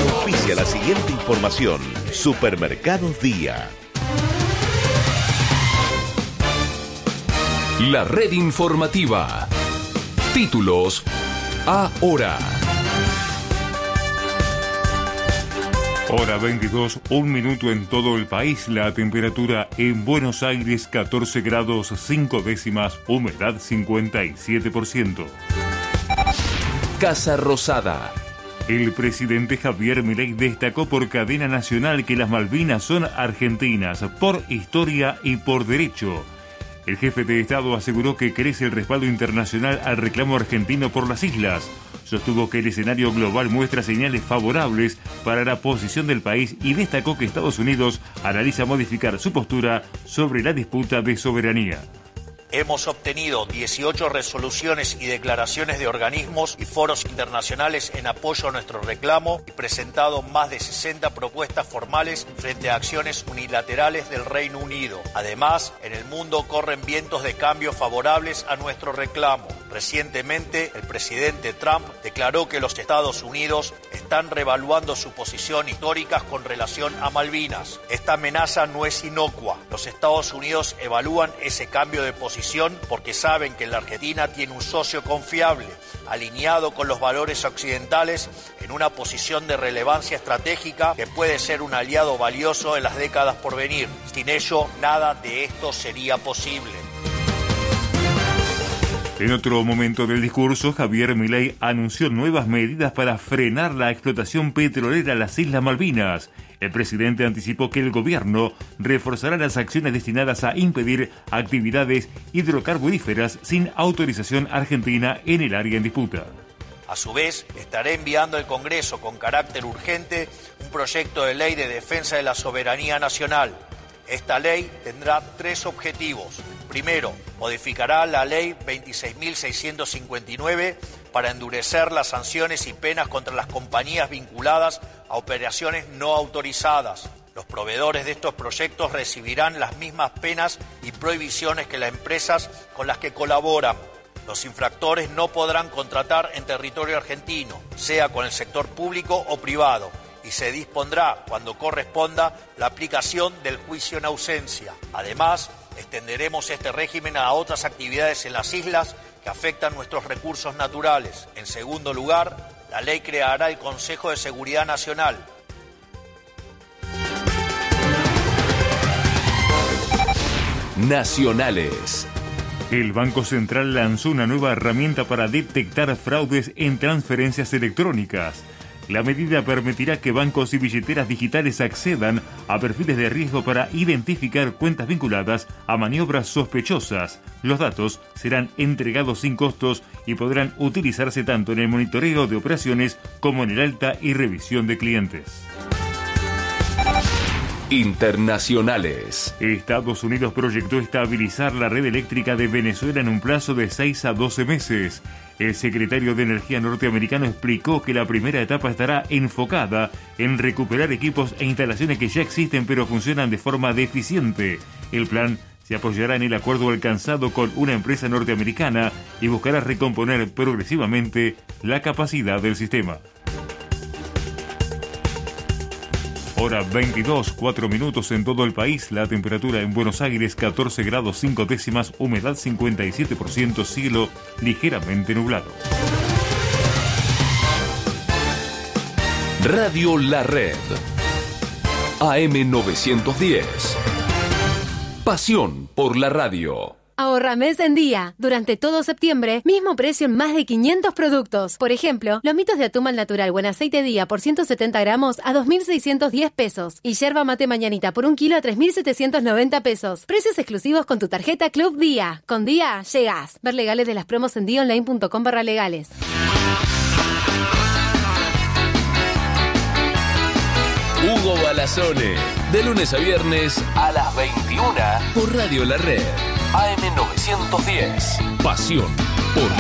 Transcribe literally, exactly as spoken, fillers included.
Auspicia la siguiente información. Supermercados Día. La red informativa. Títulos ahora. Hora veintidós, un minuto en todo el país. La temperatura en Buenos Aires catorce grados cinco décimas, humedad cincuenta y siete por ciento. Casa Rosada. El presidente Javier Milei destacó por cadena nacional que las Malvinas son argentinas por historia y por derecho. El jefe de Estado aseguró que crece el respaldo internacional al reclamo argentino por las islas. Sostuvo que el escenario global muestra señales favorables para la posición del país y destacó que Estados Unidos analiza modificar su postura sobre la disputa de soberanía. Hemos obtenido dieciocho resoluciones y declaraciones de organismos y foros internacionales en apoyo a nuestro reclamo y presentado más de sesenta propuestas formales frente a acciones unilaterales del Reino Unido. Además, en el mundo corren vientos de cambio favorables a nuestro reclamo. Recientemente, el presidente Trump declaró que los Estados Unidos están reevaluando su posición histórica con relación a Malvinas. Esta amenaza no es inocua. Los Estados Unidos evalúan ese cambio de posición porque saben que la Argentina tiene un socio confiable, alineado con los valores occidentales, en una posición de relevancia estratégica que puede ser un aliado valioso en las décadas por venir. Sin ello, nada de esto sería posible. En otro momento del discurso, Javier Milei anunció nuevas medidas para frenar la explotación petrolera en las Islas Malvinas. El presidente anticipó que el gobierno reforzará las acciones destinadas a impedir actividades hidrocarburíferas sin autorización argentina en el área en disputa. A su vez, estaré enviando al Congreso con carácter urgente un proyecto de ley de defensa de la soberanía nacional. Esta ley tendrá tres objetivos. Primero, modificará la ley veintiséis mil seiscientos cincuenta y nueve para endurecer las sanciones y penas contra las compañías vinculadas a operaciones no autorizadas. Los proveedores de estos proyectos recibirán las mismas penas y prohibiciones que las empresas con las que colaboran. Los infractores no podrán contratar en territorio argentino, sea con el sector público o privado, y se dispondrá, cuando corresponda, la aplicación del juicio en ausencia. Además, extenderemos este régimen a otras actividades en las islas que afectan nuestros recursos naturales. En segundo lugar, la ley creará el Consejo de Seguridad Nacional. Nacionales. El Banco Central lanzó una nueva herramienta para detectar fraudes en transferencias electrónicas. La medida permitirá que bancos y billeteras digitales accedan a perfiles de riesgo para identificar cuentas vinculadas a maniobras sospechosas. Los datos serán entregados sin costos y podrán utilizarse tanto en el monitoreo de operaciones como en el alta y revisión de clientes. Internacionales. Estados Unidos proyectó estabilizar la red eléctrica de Venezuela en un plazo de seis a doce meses. El secretario de Energía norteamericano explicó que la primera etapa estará enfocada en recuperar equipos e instalaciones que ya existen pero funcionan de forma deficiente. El plan se apoyará en el acuerdo alcanzado con una empresa norteamericana y buscará recomponer progresivamente la capacidad del sistema. Hora veintidós, cuatro minutos en todo el país. La temperatura en Buenos Aires catorce grados cinco décimas, humedad cincuenta y siete por ciento, cielo ligeramente nublado. Radio La Red. A M novecientos diez. Pasión por la radio. Ahorra mes en día. Durante todo septiembre, mismo precio en más de quinientos productos. Por ejemplo, lomitos de atún al natural o en aceite día por ciento setenta gramos a dos mil seiscientos diez pesos. Y yerba mate mañanita por un kilo a tres mil setecientos noventa pesos. Precios exclusivos con tu tarjeta Club Día. Con Día, llegas. Ver legales de las promos en día online punto com barra legales. Hugo Balazone. De lunes a viernes a las veintiuna por Radio La Red. A M novecientos diez. Pasión por